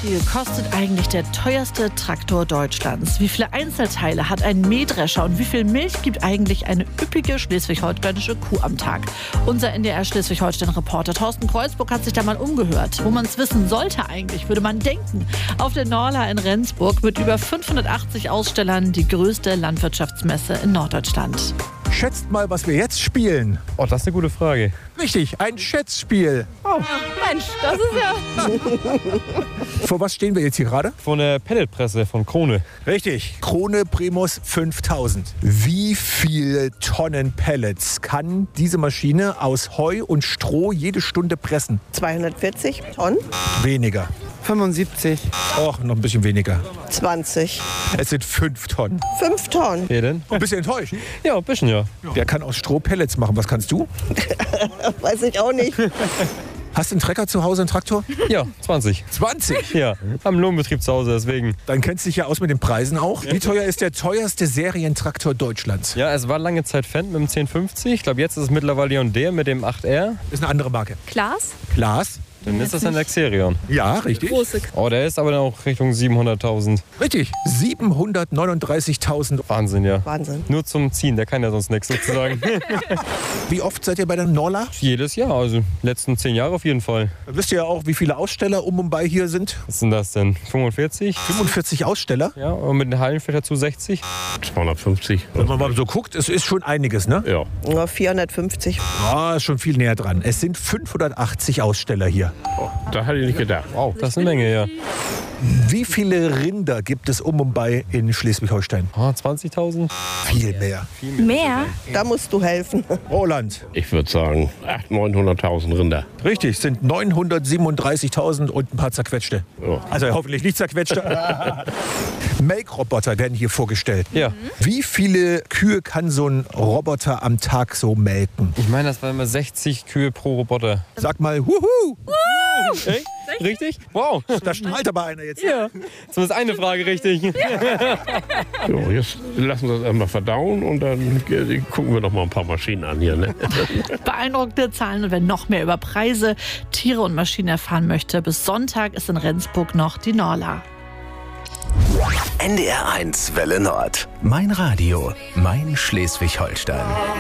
viel kostet eigentlich der teuerste Traktor Deutschlands? Wie viele Einzelteile hat ein Mähdrescher und wie viel Milch gibt eigentlich eine üppige schleswig-holsteinische Kuh am Tag? Unser NDR Schleswig-Holstein-Reporter Thorsten Kreuzburg hat sich da mal umgehört. Wo man es wissen sollte eigentlich, würde man denken. Auf der Norla in Rendsburg mit über 580 Ausstellern die größte Landwirtschaftsmesse in Norddeutschland. Schätzt mal, was wir jetzt spielen. Oh, das ist eine gute Frage. Richtig, ein Schätzspiel. Oh, Mensch, das ist ja... Vor was stehen wir jetzt hier gerade? Von der Pelletpresse von Krone. Richtig, Krone Primus 5000. Wie viele Tonnen Pellets kann diese Maschine aus Heu und Stroh jede Stunde pressen? 240 Tonnen, Weniger. 75. Och, noch ein bisschen weniger. 20, Es sind 5 Tonnen. 5 Tonnen. Wer denn? Ein bisschen enttäuschend. Ja, ein bisschen, ja. Wer kann aus Stroh Pellets machen? Was kannst du? Weiß ich auch nicht. Hast du einen Trecker zu Hause, einen Traktor? Ja, 20. 20. Ja, am Lohnbetrieb zu Hause, deswegen. Dann kennst du dich ja aus mit den Preisen auch. Wie teuer ist der teuerste Serientraktor Deutschlands? Ja, es war lange Zeit Fendt mit dem 1050. Ich glaube, jetzt ist es mittlerweile John Deere mit dem 8R. Ist eine andere Marke. Klaas? Glas? Dann ist das ein Xerion. Ja, richtig. Oh, der ist aber dann auch Richtung 700.000. Richtig. 739.000. Wahnsinn, ja. Wahnsinn. Nur zum Ziehen, der kann ja sonst nichts sozusagen. Wie oft seid ihr bei der Norla? Jedes Jahr, also letzten 10 Jahre auf jeden Fall. Wisst ihr ja auch, wie viele Aussteller um und bei hier sind? Was sind das denn? 45? 45 Aussteller. Ja, und mit den Hallen vielleicht dazu 60. 250. Wenn man mal so guckt, es ist schon einiges, ne? Ja. Nur 450. Ah, ist schon viel näher dran. Es sind 580 Aussteller hier. Da hätte ich nicht gedacht. Wow, das ist eine Menge, ja. Wie viele Rinder gibt es um und bei in Schleswig-Holstein? Oh, 20.000? Viel mehr. Mehr? Da musst du helfen. Roland. Ich würde sagen 800.000, 900.000 Rinder. Richtig, sind 937.000 und ein paar zerquetschte. Ja. Also hoffentlich nicht zerquetschte. Melkroboter werden hier vorgestellt. Ja. Wie viele Kühe kann so ein Roboter am Tag so melken? Ich meine, das waren immer 60 Kühe pro Roboter. Sag mal, huhu! Echt? Richtig? Wow. Da strahlt aber einer jetzt. Ja. Zumindest eine Frage richtig. So, jetzt lassen wir das erstmal verdauen und dann gucken wir noch mal ein paar Maschinen an hier. Ne? Beeindruckende Zahlen und wer noch mehr über Preise, Tiere und Maschinen erfahren möchte, bis Sonntag ist in Rendsburg noch die Norla. NDR 1 Welle Nord. Mein Radio, mein Schleswig-Holstein.